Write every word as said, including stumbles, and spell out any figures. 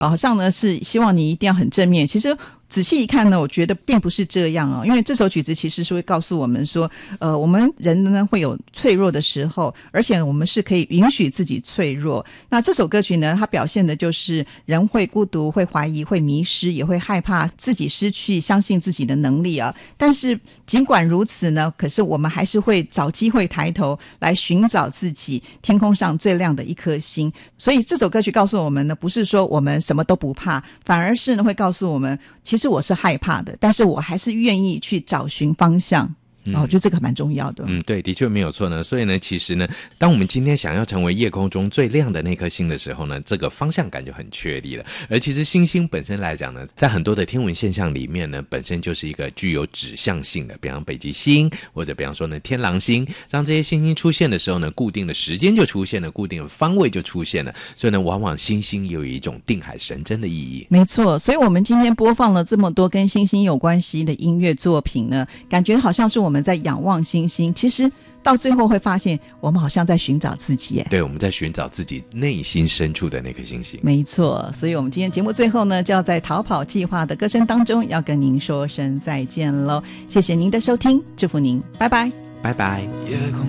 好像呢是希望你一定要很正面，其实仔细一看呢，我觉得并不是这样哦。因为这首曲子其实是会告诉我们说，呃，我们人呢会有脆弱的时候，而且我们是可以允许自己脆弱。那这首歌曲呢，它表现的就是人会孤独，会怀疑，会迷失，也会害怕自己失去相信自己的能力啊。但是尽管如此呢，可是我们还是会找机会抬头来寻找自己天空上最亮的一颗星。所以这首歌曲告诉我们呢，不是说我们什么都不怕，反而是呢会告诉我们，其实我是害怕的，但是我还是愿意去找寻方向。嗯、哦，就这个蛮重要的。 嗯，对，的确没有错呢。所以呢，其实呢，当我们今天想要成为夜空中最亮的那颗星的时候呢，这个方向感就很确立了。而其实星星本身来讲呢，在很多的天文现象里面呢，本身就是一个具有指向性的，比方北极星，或者比方说呢天狼星。当这些星星出现的时候呢，固定的时间就出现了，固定的方位就出现了。所以呢，往往星星有一种定海神针的意义。 没错，所以我们今天播放了这么多跟星星有关系的音乐作品呢，感觉好像是我们在仰望星星，其实到最后会发现我们好像在寻找自己耶。 对，我们在寻找自己内心深处的那颗星星。 没错，所以我们今天节目最后呢，就要在逃跑计划的歌声当中要跟您说声再见咯。谢谢您的收听，祝福您，拜拜， 拜拜。夜空